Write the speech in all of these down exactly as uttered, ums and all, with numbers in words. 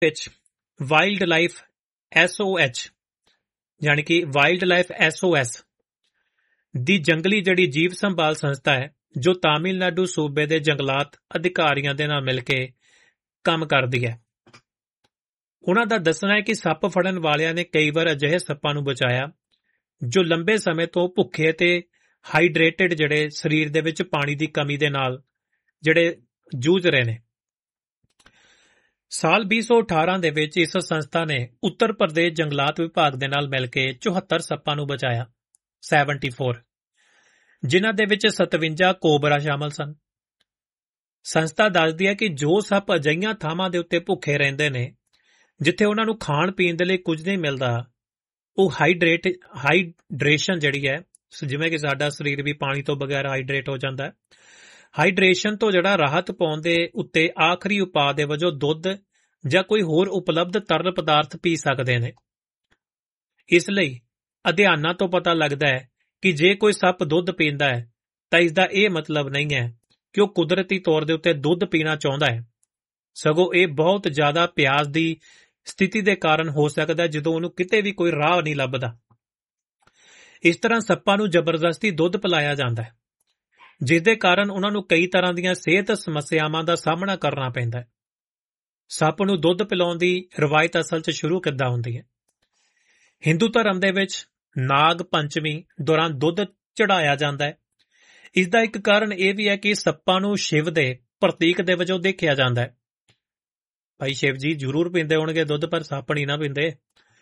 ਵਿੱਚ wild life S O H ਯਾਨੀ ਕਿ wild life S O S ਦੀ ਜੰਗਲੀ ਜਿਹੜੀ ਜੀਵ ਸੰਭਾਲ ਸੰਸਥਾ ਹੈ ਜੋ ਤਾਮਿਲਨਾਡੂ ਸੂਬੇ ਦੇ ਜੰਗਲਾਤ ਅਧਿਕਾਰੀਆਂ ਦੇ ਨਾਲ ਮਿਲ ਕੇ ਕੰਮ ਕਰਦੀ ਹੈ। ਉਹਨਾਂ ਦਾ ਦੱਸਣਾ ਹੈ ਕਿ ਸੱਪ ਫੜਨ ਵਾਲਿਆਂ ਨੇ ਕਈ ਵਾਰ ਅਜਿਹੇ ਸੱਪਾਂ ਨੂੰ ਬਚਾਇਆ ਜੋ ਲੰਬੇ ਸਮੇਂ ਤੋਂ ਭੁੱਖੇ ਤੇ ਹਾਈਡਰੇਟਡ ਜਿਹੜੇ ਸਰੀਰ ਦੇ ਵਿੱਚ ਪਾਣੀ ਦੀ ਕਮੀ ਦੇ ਨਾਲ ਜਿਹੜੇ ਜੂਝ ਰਹੇ ਨੇ। ਸਾਲ ਵੀਹ ਸੌ ਅਠਾਰਾਂ ਦੇ ਵਿੱਚ ਇਸ ਸੰਸਥਾ ਨੇ ਉੱਤਰ ਪ੍ਰਦੇਸ਼ ਜੰਗਲਾਤ ਵਿਭਾਗ ਦੇ ਨਾਲ ਮਿਲ ਕੇ ਚੁਹੱਤਰ ਸੱਪਾਂ ਨੂੰ ਬਚਾਇਆ ਚੌਹੱਤਰ, ਜਿਨ੍ਹਾਂ ਦੇ ਵਿੱਚ ਸਤਵੰਜਾ ਕੋਬਰਾ ਸ਼ਾਮਲ ਸਨ। ਸੰਸਥਾ ਦੱਸਦੀ ਹੈ ਕਿ ਜੋ ਸੱਪ ਅਜਿਹੀਆਂ ਥਾਵਾਂ ਦੇ ਉੱਤੇ ਭੁੱਖੇ ਰਹਿੰਦੇ ਨੇ ਜਿੱਥੇ ਉਹਨਾਂ ਨੂੰ ਖਾਣ ਪੀਣ ਦੇ ਲਈ ਕੁਝ ਨਹੀਂ ਮਿਲਦਾ, ਉਹ ਹਾਈਡਰੇਟ ਹਾਈਡਰੇਸ਼ਨ ਜਿਹੜੀ ਹੈ, ਜਿਵੇਂ ਕਿ ਸਾਡਾ ਸਰੀਰ ਵੀ ਪਾਣੀ ਤੋਂ ਬਗੈਰ ਹਾਈਡਰੇਟ ਹੋ ਜਾਂਦਾ ਹੈ, ਹਾਈਡਰੇਸ਼ਨ ਤੋਂ ਜਿਹੜਾ ਰਾਹਤ ਪਾਉਣ ਦੇ ਉੱਤੇ ਆਖਰੀ ਉਪਾਅ ਦੇ ਵਜੋਂ ਦੁੱਧ ਜਾਂ ਕੋਈ ਹੋਰ ਉਪਲਬਧ ਤਰਲ ਪਦਾਰਥ ਪੀ ਸਕਦੇ ਨੇ। ਇਸ ਲਈ ਅਧਿਐਨਾਂ ਤੋਂ ਪਤਾ ਲੱਗਦਾ ਹੈ ਕਿ ਜੇ ਕੋਈ ਸੱਪ ਦੁੱਧ ਪੀਂਦਾ ਹੈ ਤਾਂ ਇਸ ਦਾ ਇਹ ਮਤਲਬ ਨਹੀਂ ਹੈ ਕਿ ਉਹ ਕੁਦਰਤੀ ਤੌਰ ਦੇ ਉੱਤੇ ਦੁੱਧ ਪੀਣਾ ਚਾਹੁੰਦਾ ਹੈ, ਸਗੋਂ ਇਹ ਬਹੁਤ ਜ਼ਿਆਦਾ ਪਿਆਸ ਦੀ ਸਥਿਤੀ ਦੇ ਕਾਰਨ ਹੋ ਸਕਦਾ ਜਦੋਂ ਉਹਨੂੰ ਕਿਤੇ ਵੀ ਕੋਈ ਰਾਹ ਨਹੀਂ ਲੱਭਦਾ। ਇਸ ਤਰ੍ਹਾਂ ਸੱਪਾਂ ਨੂੰ ਜ਼ਬਰਦਸਤੀ ਦੁੱਧ ਪਿਲਾਇਆ ਜਾਂਦਾ ਹੈ, ਜਿਸ ਦੇ ਕਾਰਨ ਉਹਨਾਂ ਨੂੰ ਕਈ ਤਰ੍ਹਾਂ ਦੀਆਂ ਸਿਹਤ ਸਮੱਸਿਆਵਾਂ ਦਾ ਸਾਹਮਣਾ ਕਰਨਾ ਪੈਂਦਾ ਹੈ। ਸੱਪ ਨੂੰ ਦੁੱਧ ਪਿਲਾਉਣ ਦੀ ਰਵਾਇਤ ਅਸਲ 'ਚ ਸ਼ੁਰੂ ਕਿੱਦਾਂ ਹੁੰਦੀ ਹੈ? ਹਿੰਦੂ ਧਰਮ ਦੇ ਵਿੱਚ ਨਾਗ ਪੰਚਮੀ ਦੌਰਾਨ ਦੁੱਧ ਚੜਾਇਆ ਜਾਂਦਾ ਹੈ। ਇਸ ਦਾ ਇੱਕ ਕਾਰਨ ਇਹ ਵੀ ਹੈ ਕਿ ਸੱਪਾਂ ਨੂੰ ਸ਼ਿਵ ਦੇ ਪ੍ਰਤੀਕ ਦੇ ਵਜੋਂ ਦੇਖਿਆ ਜਾਂਦਾ ਹੈ। ਭਾਈ ਸ਼ਿਵ ਜੀ ਜ਼ਰੂਰ ਪੀਂਦੇ ਹੋਣਗੇ ਦੁੱਧ, ਪਰ ਸੱਪ ਨਹੀਂ ਨਾ ਪੀਂਦੇ।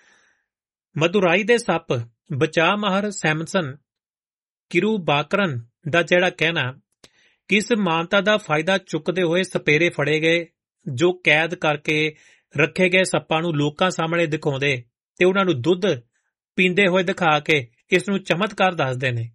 ਮਦੁਰਾਈ ਦੇ ਸੱਪ ਬਚਾਅ ਮਾਹਰ ਸੈਮਸਨ ਕਿਰੂਬਾਕਰਨ ਦਾ ਜਿਹੜਾ ਕਹਿਣਾ ਕਿ ਇਸ ਮਾਨਤਾ ਦਾ ਫਾਇਦਾ ਚੁੱਕਦੇ ਹੋਏ ਸਪੇਰੇ ਫੜੇ ਗਏ ਜੋ ਕੈਦ ਕਰਕੇ ਰੱਖੇ ਗਏ ਸੱਪਾਂ ਨੂੰ ਲੋਕਾਂ ਸਾਹਮਣੇ ਦਿਖਾਉਂਦੇ ਤੇ ਉਹਨਾਂ ਨੂੰ ਦੁੱਧ ਪੀਂਦੇ ਹੋਏ ਦਿਖਾ ਕੇ ਇਸ ਨੂੰ ਚਮਤਕਾਰ ਦੱਸਦੇ ਨੇ।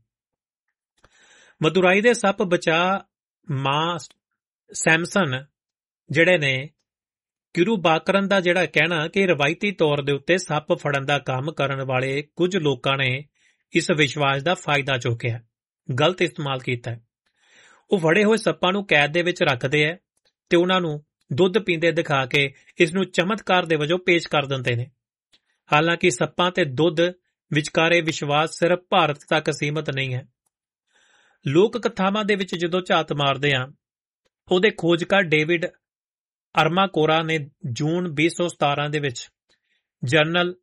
ਮਦੁਰਾਈ ਦੇ ਸੱਪ ਬਚਾਅ ਮਾਂ ਸੈਮਸਨ ਜਿਹੜੇ ਨੇ ਕਿਰੂਬਾਕਰਨ ਦਾ ਜਿਹੜਾ ਕਹਿਣਾ ਕਿ ਰਵਾਇਤੀ ਤੌਰ ਦੇ ਉੱਤੇ ਸੱਪ ਫੜਨ ਦਾ ਕੰਮ ਕਰਨ ਵਾਲੇ ਕੁਝ ਲੋਕਾਂ ਨੇ ਇਸ ਵਿਸ਼ਵਾਸ ਦਾ ਫਾਇਦਾ ਚੁੱਕਿਆ, ਗਲਤ ਇਸਤੇਮਾਲ ਕੀਤਾ ਹੈ। ਉਹ ਫੜੇ ਹੋਏ ਸੱਪਾਂ ਨੂੰ ਕੈਦ ਦੇ ਵਿੱਚ ਰੱਖਦੇ ਹੈ ਤੇ ਉਹਨਾਂ ਨੂੰ ਦੁੱਧ ਪੀਂਦੇ ਦਿਖਾ ਕੇ ਇਸ ਨੂੰ ਚਮਤਕਾਰ ਦੇ ਵਜੋਂ ਪੇਸ਼ ਕਰ ਦਿੰਦੇ ਨੇ। ਹਾਲਾਂਕਿ ਸੱਪਾਂ ਤੇ ਦੁੱਧ ਵਿਚਕਾਰੇ ਵਿਸ਼ਵਾਸ ਸਿਰਫ ਭਾਰਤ ਤੱਕ ਸੀਮਤ ਨਹੀਂ ਹੈ। ਲੋਕ ਕਥਾਵਾਂ ਦੇ ਵਿੱਚ ਜਦੋਂ ਝਾਤ ਮਾਰਦੇ ਹਾਂ, ਉਹਦੇ ਖੋਜਕਾਰ ਡੇਵਿਡ ਅਰਮਾਕੋਰਾ ਨੇ ਜੂਨ ਵੀਹ ਸੌ ਸਤਾਰਾਂ ਦੇ ਵਿੱਚ ਜਰਨਲ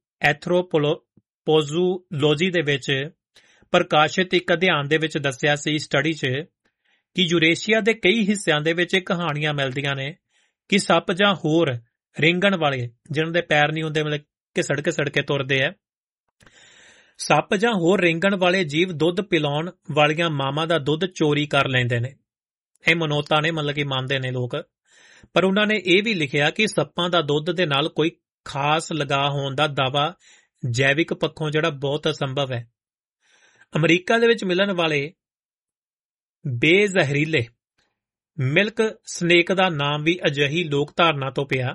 ਐਂਥਰੋਪੋਲੋਜੀ ਦੇ ਵਿੱਚ ਪ੍ਰਕਾਸ਼ਿਤ ਇੱਕ ਅਧਿਐਨ ਦੇ ਵਿੱਚ ਦੱਸਿਆ ਸੀ ਸਟੱਡੀ 'ਚ ਕਿ ਯੂਰੇਸ਼ੀਆ ਦੇ ਕਈ ਹਿੱਸਿਆਂ ਦੇ ਵਿੱਚ ਇਹ ਕਹਾਣੀਆਂ ਮਿਲਦੀਆਂ ਨੇ ਕਿ ਸੱਪ ਜਾਂ ਹੋਰ ਰਿੰਗਣ ਵਾਲੇ, ਜਿਹਨਾਂ ਦੇ ਪੈਰ ਨਹੀਂ ਹੁੰਦੇ, ਮਤਲਬ ਕਿ ਸੜਕੇ ਸੜਕੇ ਤੁਰਦੇ ਆ, ਸੱਪ ਜਾਂ ਹੋਰ ਰਿੰਗਣ ਵਾਲੇ ਜੀਵ ਦੁੱਧ ਪਿਲਾਉਣ ਵਾਲੀਆਂ ਮਾਵਾਂ ਦਾ ਦੁੱਧ ਚੋਰੀ ਕਰ ਲੈਂਦੇ ਨੇ। ਇਹ ਮਨੋਤਾ ਨੇ, ਮਤਲਬ ਕਿ ਮੰਨਦੇ ਨੇ ਲੋਕ। ਪਰ ਉਹਨਾਂ ਨੇ ਇਹ ਵੀ ਲਿਖਿਆ ਕਿ ਸੱਪਾਂ ਦਾ ਦੁੱਧ ਦੇ ਨਾਲ ਕੋਈ ਖਾਸ ਲਗਾਅ ਹੋਣ ਦਾ ਦਾਅਵਾ ਜੈਵਿਕ ਪੱਖੋਂ ਜਿਹੜਾ ਬਹੁਤ ਅਸੰਭਵ ਹੈ। ਅਮਰੀਕਾ ਦੇ ਵਿੱਚ ਮਿਲਣ ਵਾਲੇ ਬੇਜ਼ਹਿਰੀਲੇ ਮਿਲਕ ਸਨੇਕ ਦਾ ਨਾਮ ਵੀ ਅਜਿਹੀ ਲੋਕ ਧਾਰਨਾ ਤੋਂ ਪਿਆ।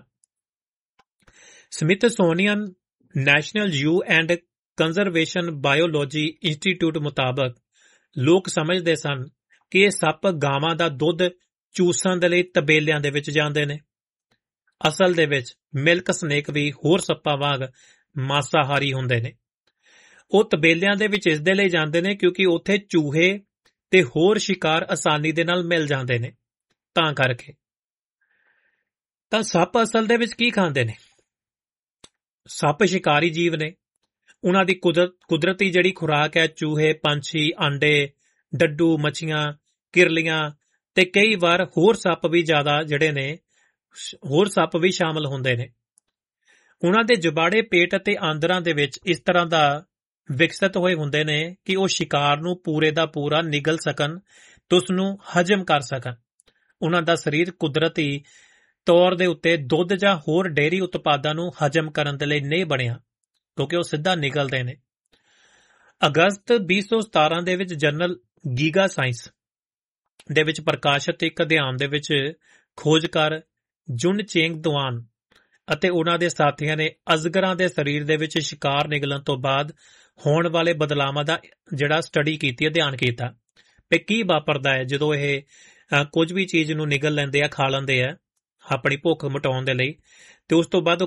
Smithsonian national zoo and conservation biology institute ਮੁਤਾਬਕ ਲੋਕ ਸਮਝਦੇ ਸਨ ਕਿ ਇਹ ਸੱਪ ਗਾਵਾਂ ਦਾ ਦੁੱਧ ਚੂਸਣ ਦੇ ਲਈ ਤਬੇਲਿਆਂ ਦੇ ਵਿੱਚ ਜਾਂਦੇ ਨੇ। ਅਸਲ ਦੇ ਵਿੱਚ ਮਿਲਕ ਸਨੇਕ ਵੀ ਹੋਰ ਸੱਪਾਂ ਵਾਂਗ ਮਾਸਾਹਾਰੀ ਹੁੰਦੇ ਨੇ। ਉਹ ਤਬੇਲਿਆਂ ਦੇ ਵਿੱਚ ਇਸ ਦੇ ਲਈ ਜਾਂਦੇ ਨੇ ਕਿਉਂਕਿ ਉੱਥੇ ਚੂਹੇ ਤੇ ਹੋਰ ਸ਼ਿਕਾਰ ਆਸਾਨੀ ਦੇ ਨਾਲ ਮਿਲ ਜਾਂਦੇ ਨੇ। ਤਾਂ ਕਰਕੇ ਤਾਂ ਸੱਪ ਅਸਲ ਦੇ ਵਿੱਚ ਕੀ ਖਾਂਦੇ ਨੇ? ਸੱਪ ਸ਼ਿਕਾਰੀ ਜੀਵ ਨੇ। ਉਹਨਾਂ ਦੀ ਕੁਦਰਤ ਕੁਦਰਤੀ ਜਿਹੜੀ ਖੁਰਾਕ ਹੈ ਚੂਹੇ, ਪੰਛੀ, ਆਂਡੇ, ਡੱਡੂ, ਮੱਛੀਆਂ, ਕਿਰਲੀਆਂ ਤੇ ਕਈ ਵਾਰ ਹੋਰ ਸੱਪ ਵੀ ਜ਼ਿਆਦਾ ਜਿਹੜੇ ਨੇ ਹੋਰ ਸੱਪ ਵੀ ਸ਼ਾਮਲ ਹੁੰਦੇ ਨੇ। ਉਹਨਾਂ ਦੇ ਜਬਾੜੇ ਪੇਟ ਅਤੇ ਆਂਦਰਾਂ ਦੇ ਵਿੱਚ ਇਸ ਤਰ੍ਹਾਂ ਦਾ ਵਿਕਸਿਤ ਹੋਏ ਹੁੰਦੇ ਨੇ ਕਿ ਉਹ ਸ਼ਿਕਾਰ ਨੂੰ ਪੂਰੇ ਦਾ ਪੂਰਾ ਨਿਗਲ ਸਕਣ ਤੇ ਉਸ ਨੂੰ ਹਜਮ ਕਰ ਸਕਣ। ਉਹਨਾਂ ਦਾ ਸਰੀਰ ਕੁਦਰਤੀ ਤੌਰ ਦੇ ਉੱਤੇ ਦੁੱਧ ਜਾਂ ਹੋਰ ਡੇਅਰੀ ਉਤਪਾਦਾਂ ਨੂੰ ਹਜਮ ਕਰਨ ਦੇ ਲਈ ਨਹੀਂ ਬਣਿਆ ਕਿਉਂਕਿ ਉਹ ਸਿੱਧਾ ਨਿਗਲਦੇ ਨੇ। ਅਗਸਤ ਵੀਹ ਸੌ ਸਤਾਰਾਂ ਦੇ ਵਿੱਚ ਜਰਨਲ ਗੀਗਾ ਸਾਇੰਸ ਦੇ ਵਿੱਚ ਪ੍ਰਕਾਸ਼ਿਤ ਇੱਕ ਅਧਿਐਨ ਦੇ ਵਿੱਚ ਖੋਜਕਾਰ ਜੁਨ ਚੇਂਗ ਦੁਆਨ ਅਤੇ ਉਹਨਾਂ ਦੇ ਸਾਥੀਆਂ ਨੇ ਅਜਗਰਾਂ ਦੇ ਸਰੀਰ ਦੇ ਵਿੱਚ ਸ਼ਿਕਾਰ ਨਿਗਲਣ ਤੋਂ ਬਾਅਦ ਹੋਣ ਵਾਲੇ ਬਦਲਾਵਾਂ ਦਾ ਜਿਹੜਾ ਸਟੱਡੀ ਕੀਤੀ, ਅਧਿਐਨ ਕੀਤਾ ਵੀ ਕੀ ਵਾਪਰਦਾ ਹੈ ਜਦੋਂ ਇਹ ਕੁਝ ਵੀ ਚੀਜ਼ ਨੂੰ ਨਿਗਲ ਲੈਂਦੇ ਆ, ਖਾ ਲੈਂਦੇ ਆ। ਆਪਣੀ ਭੁੱਖ ਮਿਟਾਉਣ ਦੇ ਲਈ ਤੇ ਉਸ ਤੋਂ ਬਾਅਦ ਉਹ